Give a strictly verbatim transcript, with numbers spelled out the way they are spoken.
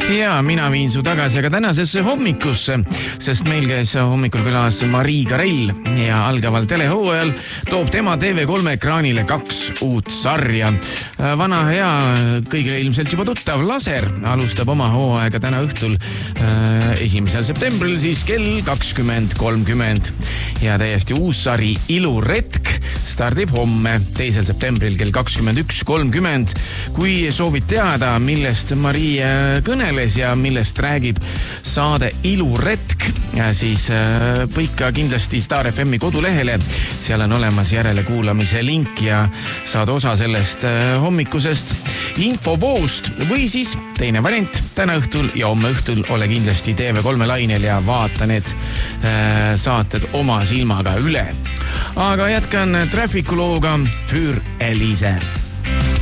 Ja mina viin su tagasi aga tänasesse hommikusse, sest meil käis hommikul külas Marii Karell ja algaval telehooajal toob tema T V kolme ekraanile kaks uut sarja. Vana hea, kõigile ilmselt juba tuttav Laser alustab oma hooaega täna õhtul esimesel septembril siis kell kakskümmend kolmkümmend ja täiesti uus sari Iluretk stardib homme teisel septembril kell kakskümmend üks kolmkümmend. Kui soovid teada, millest Marii kõneles ja millest räägib saade Iluretk, siis põika kindlasti Star F M-i kodulehele. Seal on olemas järelekuulamise link ja saad osa sellest hommikusest infovoost või siis teine variant täna õhtul ja homme õhtul ole kindlasti T V kolme lainel ja vaata need saated oma silmaga üle. Aga jätkan trafficulooga Für Elise.